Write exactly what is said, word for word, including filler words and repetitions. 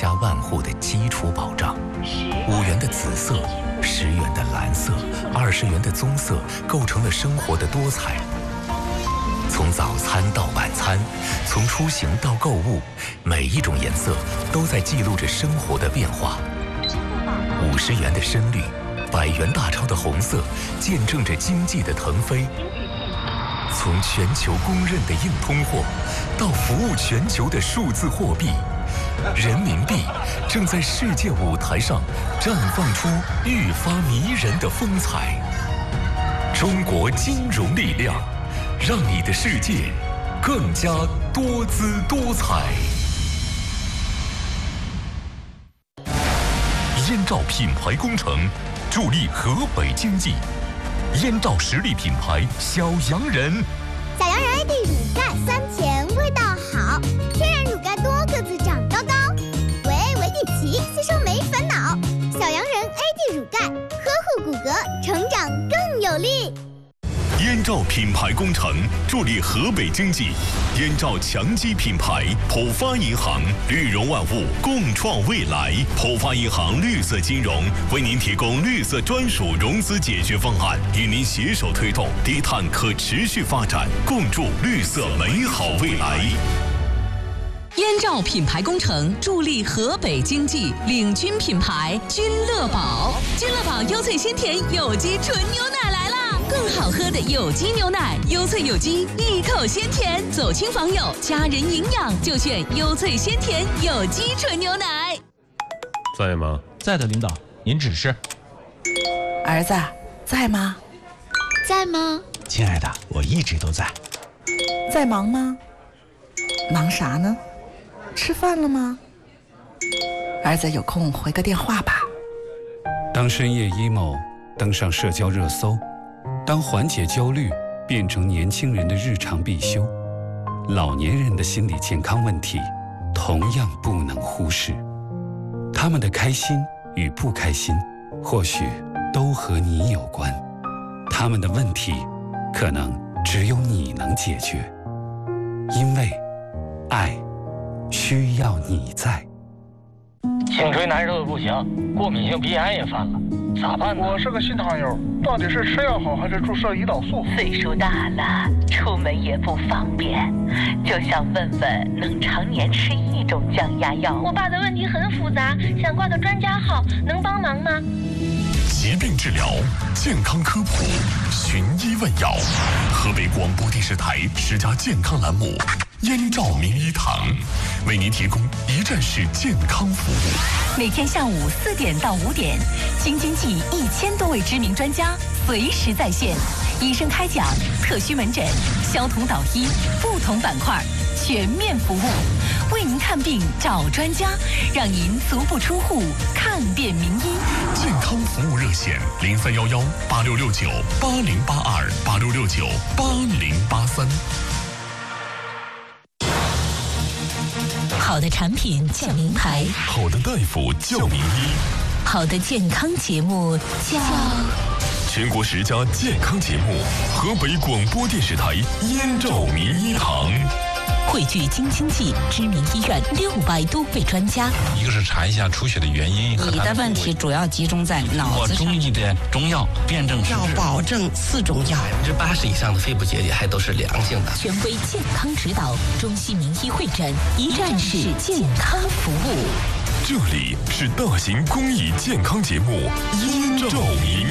家万户的基础保障。五元的紫色，十元的蓝色，二十元的棕色，构成了生活的多彩。从早餐到晚餐，从出行到购物，每一种颜色都在记录着生活的变化。五十元的深绿，百元大钞的红色，见证着经济的腾飞。从全球公认的硬通货，到服务全球的数字货币，人民币正在世界舞台上绽放出愈发迷人的风采。中国金融力量，让你的世界更加多姿多彩。燕赵品牌工程助力河北经济。燕赵实力品牌小洋人， 小洋人 A D 乳钙酸甜味道好，天然乳钙多个子长高高，维 A 维 D 齐吸收没烦恼。小洋人 A D 乳钙呵护骨骼，成长更有力。 燕赵品牌工程助力河北经济，燕赵强基品牌，浦发银行，绿融万物，共创未来。浦发银行绿色金融为您提供绿色专属融资解决方案，与您携手推动低碳可持续发展，共筑绿色美好未来。 燕赵品牌工程助力河北经济，领军品牌君乐宝。君乐宝优萃鲜甜有机纯牛奶来啦！更好喝的有机牛奶，优萃有机，一口鲜甜，走亲访友，家人营养就选优萃鲜甜有机纯牛奶。 在吗？ 在的，领导，您指示。 儿子，在吗？ 在吗？ 亲爱的，我一直都在。 在忙吗？忙啥呢？吃饭了吗？儿子有空回个电话吧。 当深夜 emo 登上社交热搜，当缓解焦虑变成年轻人的日常必修，老年人的心理健康问题同样不能忽视。他们的开心与不开心，或许都和你有关。他们的问题，可能只有你能解决。因为爱需要你在。 颈椎难受的不行，过敏性鼻炎也犯了，咋办呢？ 我是个新糖友，到底是吃药好还是注射胰岛素？ 岁数大了，出门也不方便，就想问问能常年吃一种降压药。 我爸的问题很复杂，想挂个专家号，能帮忙吗？ 疾病治疗，健康科普，寻医问药。河北广播电视台十佳健康栏目燕赵名医堂，为您提供一站式健康服务。 每天下午四点到五点，京津冀一千多位知名专家随时在线，医生开讲，特需门诊，消毒导医，不同板块全面服务，为您看病找专家，让您足不出户看遍名医。 健康服务热线零三幺幺八六六九八零八二八六六九八零八三。 好的产品叫名牌， 好的大夫叫名医， 好的健康节目叫全国十佳健康节目，河北广播电视台燕赵名医堂， 汇聚京津冀知名医院六百多位专家。 一个是查一下出血的原因， 你的问题主要集中在脑子上。 中医的中药辨证施治， 要保证四种药， 百分之八十以上的肺部结节还都是良性的。 权威健康指导，中西名医会诊，一站式健康服务。 这里是大型公益健康节目《燕赵名